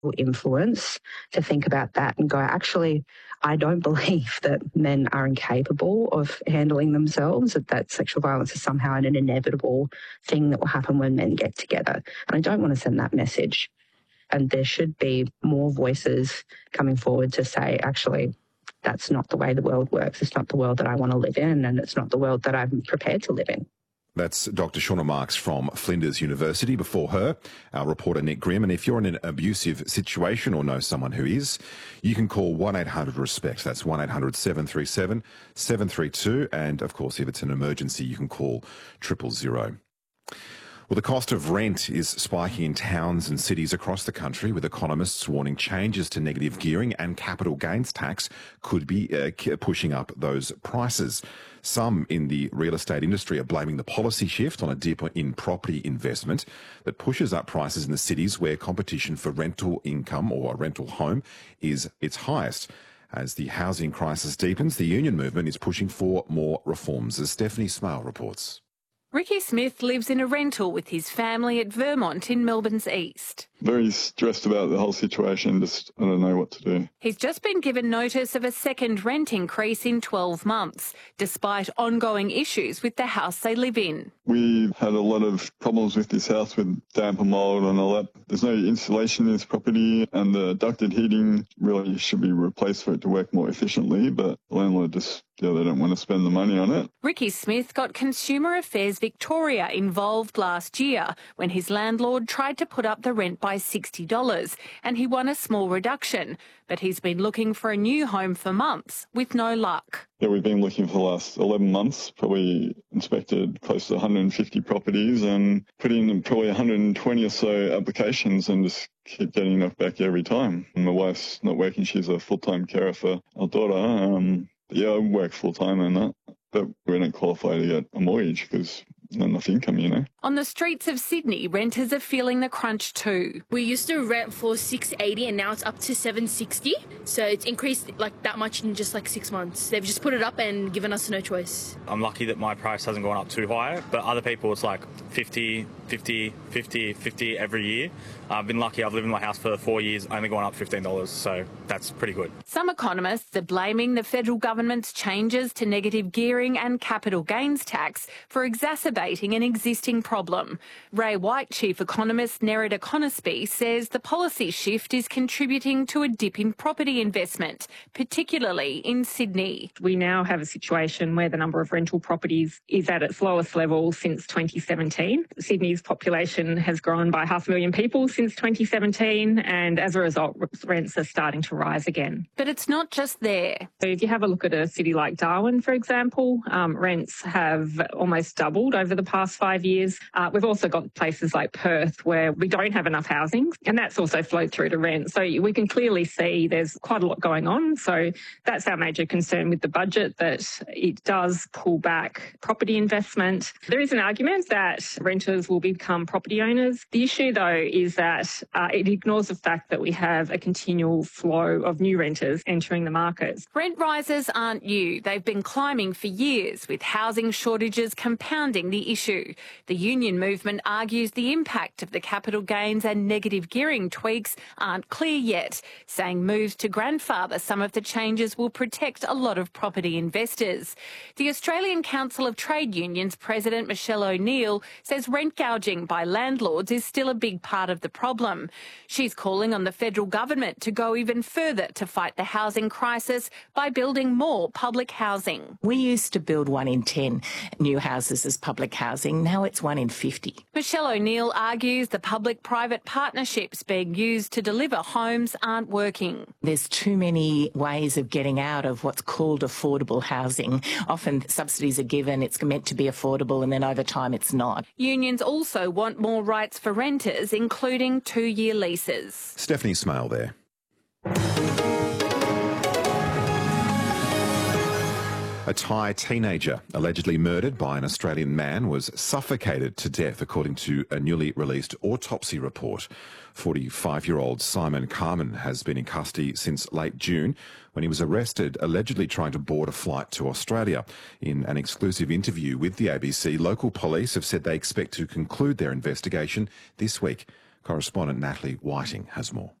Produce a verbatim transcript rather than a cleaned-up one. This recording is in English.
influence to think about that and go, actually, I don't believe that men are incapable of handling themselves, that, that sexual violence is somehow an inevitable thing that will happen when men get together. And I don't want to send that message. And there should be more voices coming forward to say, actually, that's not the way the world works. It's not the world that I want to live in, and it's not the world that I'm prepared to live in. That's Doctor Shauna Marks from Flinders University. Before her, our reporter Nick Grimm. And if you're in an abusive situation or know someone who is, you can call one eight hundred RESPECT. That's one eight hundred seven three seven seven three two. And, of course, if it's an emergency, you can call triple zero. Well, the cost of rent is spiking in towns and cities across the country, with economists warning changes to negative gearing and capital gains tax could be uh, pushing up those prices. Some in the real estate industry are blaming the policy shift on a dip in property investment that pushes up prices in the cities where competition for rental income or a rental home is its highest. As the housing crisis deepens, the union movement is pushing for more reforms, as Stephanie Smale reports. Ricky Smith lives in a rental with his family at Vermont in Melbourne's east. Very stressed about the whole situation, just I don't know what to do. He's just been given notice of a second rent increase in twelve months, despite ongoing issues with the house they live in. We had a lot of problems with this house with damp and mould and all that. There's no insulation in this property, and the ducted heating really should be replaced for it to work more efficiently, but the landlord just, yeah, they don't want to spend the money on it. Ricky Smith got Consumer Affairs Victoria involved last year when his landlord tried to put up the rent by sixty dollars, and he won a small reduction. But he's been looking for a new home for months with no luck. Yeah, we've been looking for the last eleven months, probably inspected close to one hundred fifty properties and put in probably one hundred twenty or so applications and just keep getting knocked back every time. And my wife's not working, she's a full-time carer for our daughter. Um, yeah, I work full-time and that, but we don't qualify to get a mortgage because not enough income, you know. On the streets of Sydney, renters are feeling the crunch too. We used to rent for six eighty and now it's up to seven sixty. So it's increased like that much in just like six months. They've just put it up and given us no choice. I'm lucky that my price hasn't gone up too high, but other people it's like fifty, fifty, fifty, fifty every year. I've been lucky. I've lived in my house for four years, only gone up fifteen dollars, so that's pretty good. Some economists are blaming the federal government's changes to negative gearing and capital gains tax for exacerbating an existing problem. Ray White chief economist Nerida Conisby says the policy shift is contributing to a dip in property investment, particularly in Sydney. We now have a situation where the number of rental properties is at its lowest level since twenty seventeen. Sydney's population has grown by half a million people since twenty seventeen, and as a result, rents are starting to rise again. But it's not just there. So if you have a look at a city like Darwin, for example, um, rents have almost doubled over the past five years. Uh, we've also got places like Perth where we don't have enough housing, and that's also flowed through to rent. So we can clearly see there's quite a lot going on. So that's our major concern with the budget, that it does pull back property investment. There is an argument that renters will become property owners. The issue, though, is that uh, it ignores the fact that we have a continual flow of new renters entering the market. Rent rises aren't new. They've been climbing for years, with housing shortages compounding the issue. The union movement argues the impact of the capital gains and negative gearing tweaks aren't clear yet, saying moves to grandfather some of the changes will protect a lot of property investors. The Australian Council of Trade Unions President Michelle O'Neill says rent gouging by landlords is still a big part of the problem. She's calling on the federal government to go even further to fight the housing crisis by building more public housing. We used to build one in ten new houses as public housing. Now it's one in fifty. Michelle O'Neill argues the public-private partnerships being used to deliver homes aren't working. There's too many ways of getting out of what's called affordable housing. Often subsidies are given, it's meant to be affordable, and then over time it's not. Unions also want more rights for renters, including two-year leases. Stephanie Smale there. A Thai teenager allegedly murdered by an Australian man was suffocated to death, according to a newly released autopsy report. forty-five-year-old Simon Carmen has been in custody since late June, when he was arrested allegedly trying to board a flight to Australia. In an exclusive interview with the A B C, local police have said they expect to conclude their investigation this week. Correspondent Natalie Whiting has more.